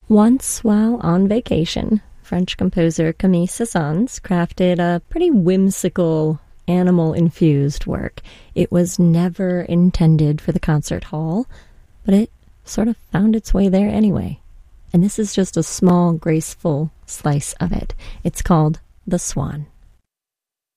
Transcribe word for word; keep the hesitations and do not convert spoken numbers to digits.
Once, while on vacation, French composer Camille Saint-Saëns crafted a pretty whimsical, animal-infused work. It was never intended for the concert hall, but it sort of found its way there anyway. And this is just a small, graceful slice of it. It's called The Swan.